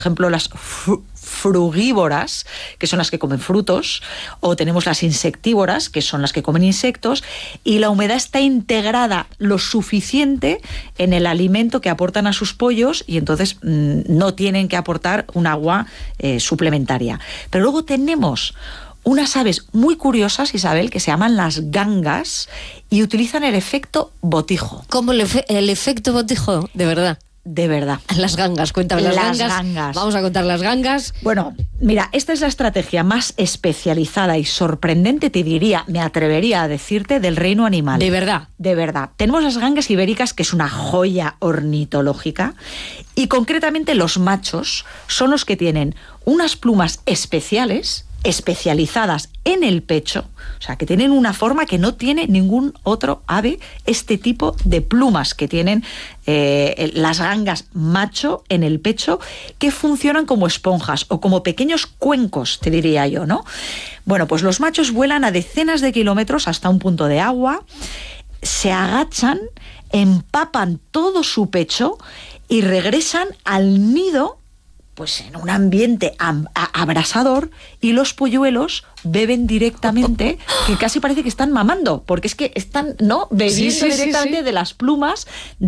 ejemplo, las frugívoras, que son las que comen frutos, o tenemos las insectívoras, que son las que comen insectos, y la humedad está integrada lo suficiente en el alimento que aportan a sus pollos y entonces no tienen que aportar un agua suplementaria. Pero luego tenemos unas aves muy curiosas, Isabel, que se llaman las gangas y utilizan el efecto botijo. ¿Cómo el efecto botijo? De verdad. De verdad. Las gangas, cuéntame las gangas. Vamos a contar las gangas. Bueno, mira, esta es la estrategia más especializada y sorprendente, te diría, me atrevería a decirte, del reino animal. De verdad. De verdad. Tenemos las gangas ibéricas, que es una joya ornitológica, y concretamente los machos son los que tienen unas plumas especializadas en el pecho, o sea, que tienen una forma que no tiene ningún otro ave, este tipo de plumas que tienen las gangas macho en el pecho, que funcionan como esponjas o como pequeños cuencos, te diría yo, ¿no? Bueno, pues los machos vuelan a decenas de kilómetros hasta un punto de agua, se agachan, empapan todo su pecho y regresan al nido pues en un ambiente abrasador, y los polluelos beben directamente, que casi parece que están mamando, porque es que están bebiendo directamente de las plumas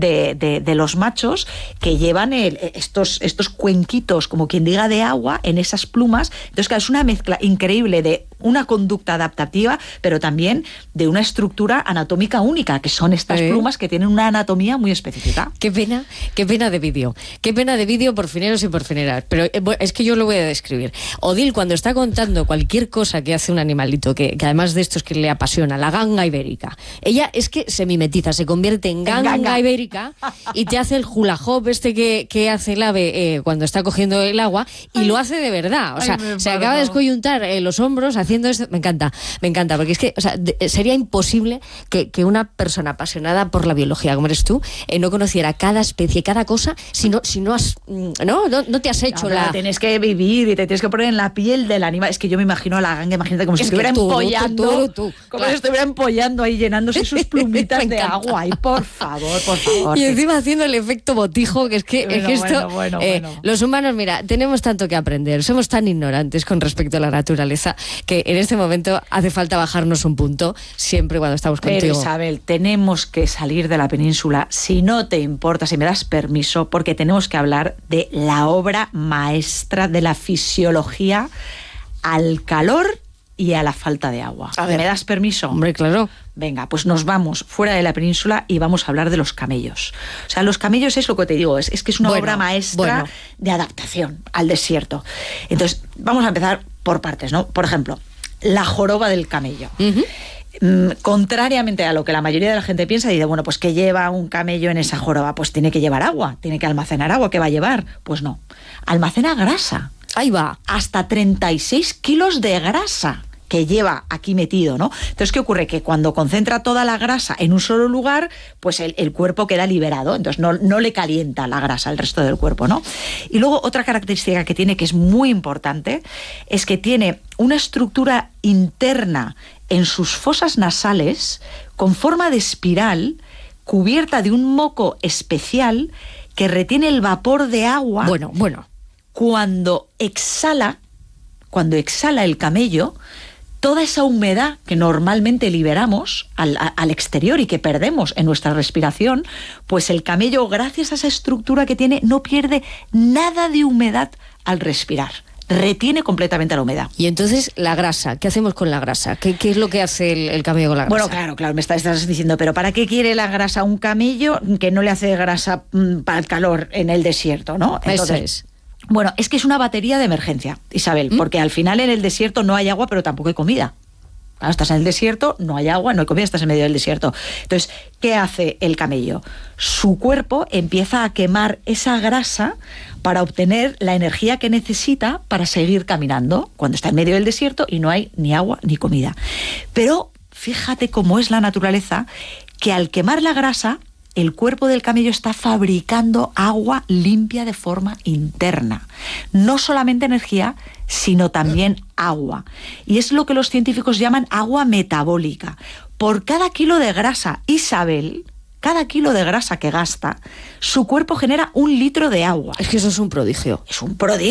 de los machos, que llevan estos cuenquitos, como quien diga, de agua en esas plumas. Entonces, claro, es una mezcla increíble de una conducta adaptativa, pero también de una estructura anatómica única, que son estas plumas que tienen una anatomía muy específica. Qué pena de vídeo. Qué pena de vídeo, por fineros y por fineras. Pero es que yo lo voy a describir. Odil, cuando está contando cualquier cosa que hace un animalito, que además de esto es que le apasiona, la ganga ibérica, ella es que se mimetiza, se convierte en ganga ibérica y te hace el hula hoop que hace el ave cuando está cogiendo el agua, y lo hace de verdad. O sea, se acaba de descoyuntar los hombros haciendo esto. Me encanta, porque es que, o sea, sería imposible que una persona apasionada por la biología como eres tú no conociera cada especie, cada cosa, si no te has hecho Tienes que vivir y te tienes que poner en la piel del animal. Es que yo me imagino a la ganga, imagínate como si estuviera empollando, como si estuviera empollando ahí, llenándose sus plumitas de agua. Ay, por favor. Y encima haciendo el efecto botijo, que es que esto... Bueno. Los humanos, mira, tenemos tanto que aprender, somos tan ignorantes con respecto a la naturaleza, que en este momento hace falta bajarnos un punto, siempre cuando estamos contigo. Pero Isabel, tenemos que salir de la península, si no te importa, si me das permiso, porque tenemos que hablar de la obra maestra de la fisiología al calor y a la falta de agua. ¿Me das permiso? Hombre, claro. Venga, pues nos vamos fuera de la península y vamos a hablar de los camellos. O sea, los camellos es lo que te digo, es que es una obra maestra de adaptación al desierto. Entonces, vamos a empezar por partes, ¿no? Por ejemplo, la joroba del camello. Contrariamente a lo que la mayoría de la gente piensa, dice, bueno, pues ¿qué lleva un camello en esa joroba? Pues tiene que llevar agua, tiene que almacenar agua. ¿Qué va a llevar? Pues no, almacena grasa. Ahí va. Hasta 36 kilos de grasa que lleva aquí metido, ¿no? Entonces, ¿qué ocurre? Que cuando concentra toda la grasa en un solo lugar, pues el cuerpo queda liberado, entonces no le calienta la grasa al resto del cuerpo, ¿no? Y luego otra característica que tiene, que es muy importante, es que tiene una estructura interna en sus fosas nasales con forma de espiral, cubierta de un moco especial que retiene el vapor de agua. Bueno. Cuando exhala el camello, toda esa humedad que normalmente liberamos al exterior y que perdemos en nuestra respiración, pues el camello, gracias a esa estructura que tiene, no pierde nada de humedad al respirar. Retiene completamente la humedad. Y entonces, la grasa, ¿qué hacemos con la grasa? ¿Qué es lo que hace el camello con la grasa? Bueno, claro, me estás diciendo, pero ¿para qué quiere la grasa un camello que no le hace grasa para el calor en el desierto, ¿no? Entonces, eso es. Bueno, es que es una batería de emergencia, Isabel, porque al final en el desierto no hay agua, pero tampoco hay comida. Claro, estás en el desierto, no hay agua, no hay comida, estás en medio del desierto. Entonces, ¿qué hace el camello? Su cuerpo empieza a quemar esa grasa para obtener la energía que necesita para seguir caminando cuando está en medio del desierto y no hay ni agua ni comida. Pero fíjate cómo es la naturaleza, que al quemar la grasa, el cuerpo del camello está fabricando agua limpia de forma interna. No solamente energía, sino también agua. Y es lo que los científicos llaman agua metabólica. Por cada kilo de grasa, Isabel, cada kilo de grasa que gasta, su cuerpo genera 1 litro de agua. Es que eso es un prodigio. Es un prodigio.